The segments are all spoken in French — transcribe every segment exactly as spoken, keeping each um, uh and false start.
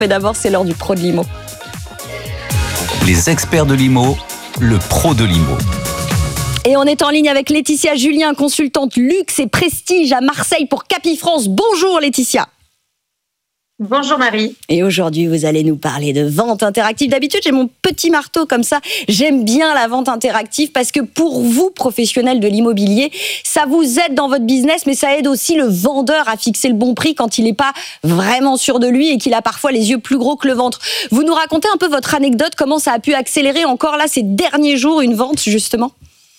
Mais d'abord, c'est l'heure du pro de l'I M O. Les experts de l'I M O, le pro de l'I M O. Et on est en ligne avec Laetitia Julien, consultante luxe et prestige à Marseille pour Capifrance. Bonjour Laetitia. Bonjour Marie. Et aujourd'hui, vous allez nous parler de vente interactive. D'habitude, j'ai mon petit marteau comme ça. J'aime bien la vente interactive parce que pour vous, professionnels de l'immobilier, ça vous aide dans votre business, mais ça aide aussi le vendeur à fixer le bon prix quand il n'est pas vraiment sûr de lui et qu'il a parfois les yeux plus gros que le ventre. Vous nous racontez un peu votre anecdote, comment ça a pu accélérer encore là ces derniers jours une vente justement ?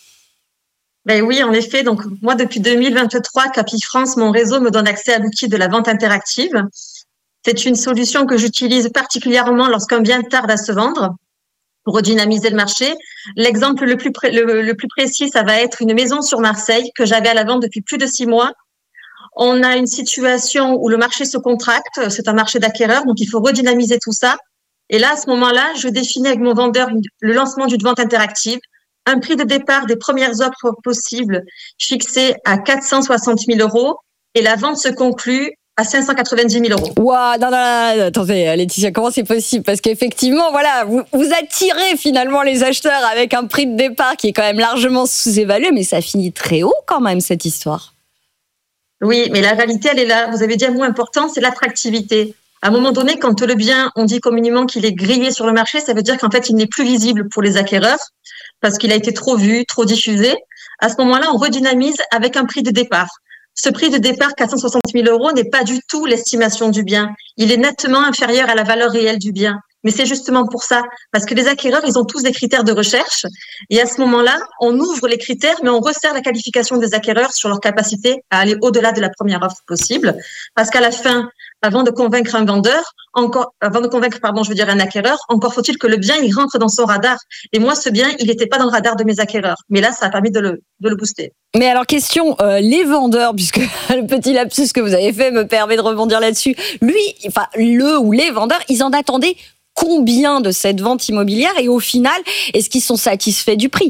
Ben oui, en effet. Donc moi, depuis deux mille vingt-trois, Capifrance, mon réseau me donne accès à l'outil de la vente interactive. C'est une solution que j'utilise particulièrement lorsqu'un bien tarde à se vendre pour redynamiser le marché. L'exemple le plus, pré- le, le plus précis, ça va être une maison sur Marseille que j'avais à la vente depuis plus de six mois. On a une situation où le marché se contracte, c'est un marché d'acquéreurs, donc il faut redynamiser tout ça. Et là, à ce moment-là, je définis avec mon vendeur le lancement d'une vente interactive, un prix de départ des premières offres possibles fixé à quatre cent soixante mille euros et la vente se conclut à cinq cent quatre-vingt-dix mille euros. Waouh, non, non, non, attendez, Laetitia, comment c'est possible ? Parce qu'effectivement, voilà, vous, vous attirez finalement les acheteurs avec un prix de départ qui est quand même largement sous-évalué, mais ça finit très haut quand même, cette histoire. Oui, mais la réalité, elle est là. Vous avez dit un mot important, c'est l'attractivité. À un moment donné, quand le bien, on dit communément qu'il est grillé sur le marché, ça veut dire qu'en fait, il n'est plus visible pour les acquéreurs parce qu'il a été trop vu, trop diffusé. À ce moment-là, on redynamise avec un prix de départ. Ce prix de départ, quatre cent soixante mille euros, n'est pas du tout l'estimation du bien. Il est nettement inférieur à la valeur réelle du bien. Mais c'est justement pour ça, parce que les acquéreurs, ils ont tous des critères de recherche. Et à ce moment-là, on ouvre les critères, mais on resserre la qualification des acquéreurs sur leur capacité à aller au-delà de la première offre possible. Parce qu'à la fin, avant de convaincre un vendeur, encore, avant de convaincre, pardon, je veux dire un acquéreur, encore faut-il que le bien, il rentre dans son radar. Et moi, ce bien, il n'était pas dans le radar de mes acquéreurs. Mais là, ça a permis de le, de le booster. Mais alors, question, euh, les vendeurs, puisque le petit lapsus que vous avez fait me permet de rebondir là-dessus. Lui, enfin, le ou les vendeurs, ils en attendaient combien de cette vente immobilière et au final, est-ce qu'ils sont satisfaits du prix ?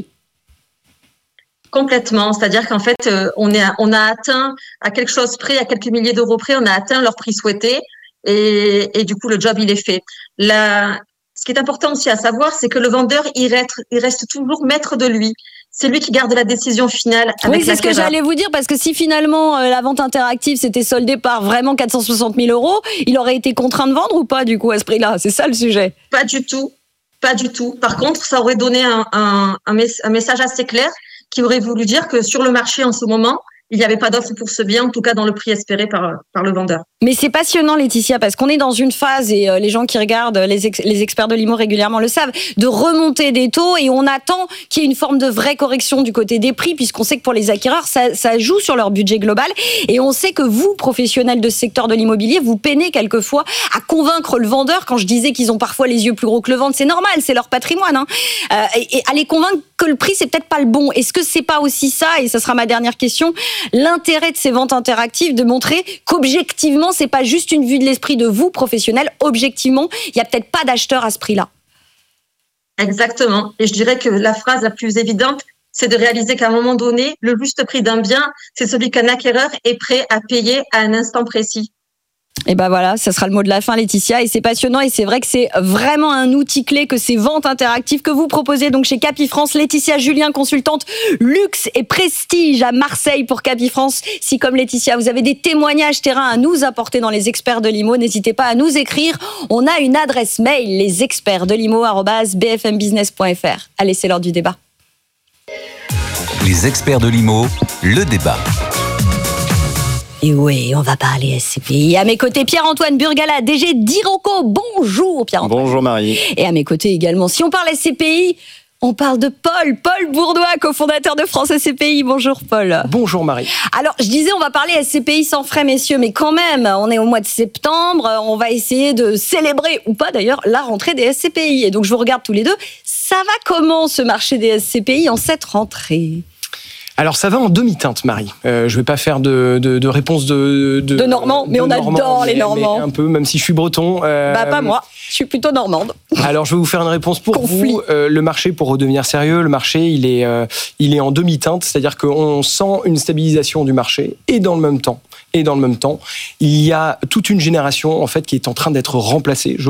Complètement, c'est-à-dire qu'en fait, euh, on, est, on a atteint à quelque chose près, à quelques milliers d'euros près, on a atteint leur prix souhaité et, et du coup, le job, il est fait. La, ce qui est important aussi à savoir, c'est que le vendeur, il reste, il reste toujours maître de lui. C'est lui qui garde la décision finale. Avec oui, c'est ce que j'allais vous dire, parce que si finalement euh, la vente interactive s'était soldée par vraiment quatre cent soixante mille euros, il aurait été contraint de vendre ou pas du coup à ce prix-là ? C'est ça le sujet. Pas du tout, pas du tout. Par contre, ça aurait donné un, un, un, mes- un message assez clair qui aurait voulu dire que sur le marché en ce moment, il n'y avait pas d'offre pour ce bien, en tout cas dans le prix espéré par, par le vendeur. Mais c'est passionnant, Laetitia, parce qu'on est dans une phase, et euh, les gens qui regardent, les, ex- les experts de l'I M O régulièrement le savent, de remonter des taux, et on attend qu'il y ait une forme de vraie correction du côté des prix, puisqu'on sait que pour les acquéreurs, ça, ça joue sur leur budget global, et on sait que vous, professionnels de ce secteur de l'immobilier, vous peinez quelquefois à convaincre le vendeur. Quand je disais qu'ils ont parfois les yeux plus gros que le ventre, c'est normal, c'est leur patrimoine, hein, euh, et, et à les convaincre que le prix, c'est peut-être pas le bon. Est-ce que c'est pas aussi ça, et ça sera ma dernière question, l'intérêt de ces ventes interactives, de montrer qu'objectivement, c'est pas juste une vue de l'esprit de vous, professionnels, objectivement, il y a peut-être pas d'acheteur à ce prix-là. Exactement. Et je dirais que la phrase la plus évidente, c'est de réaliser qu'à un moment donné, le juste prix d'un bien, c'est celui qu'un acquéreur est prêt à payer à un instant précis. Et ben voilà, ça sera le mot de la fin, Laetitia, et c'est passionnant, et c'est vrai que c'est vraiment un outil clé que ces ventes interactives que vous proposez donc chez Capifrance. Laetitia Julien, consultante luxe et prestige à Marseille pour Capifrance. Si comme Laetitia, vous avez des témoignages terrain à nous apporter dans les experts de l'I M O, n'hésitez pas à nous écrire. On a une adresse mail, les experts de l'I M O arobase b f m business point f r. Allez, c'est l'heure du débat. Les experts de l'I M O, le débat. Et oui, on va parler S C P I. À mes côtés, Pierre-Antoine Burgala, D G d'Irocco. Bonjour Pierre-Antoine. Bonjour Marie. Et à mes côtés également, si on parle S C P I, on parle de Paul, Paul Bourdois, cofondateur de France S C P I. Bonjour Paul. Bonjour Marie. Alors, je disais, on va parler S C P I sans frais, messieurs, mais quand même, on est au mois de septembre, on va essayer de célébrer, ou pas d'ailleurs, la rentrée des S C P I. Et donc, je vous regarde tous les deux. Ça va comment, ce marché des S C P I en cette rentrée ? Alors ça va en demi-teinte, Marie. Euh, je vais pas faire de, de, de réponse de, de... De Normands, mais de on Normand, adore mais, les Normands. mais un peu, même si je suis breton. Euh, Bah pas moi, je suis plutôt normande. Alors je vais vous faire une réponse pour Conflit. vous. Euh, le marché, pour redevenir sérieux, le marché, il est, euh, il est en demi-teinte, c'est-à-dire qu'on sent une stabilisation du marché et dans le même temps. Et dans le même temps, il y a toute une génération en fait qui est en train d'être remplacée.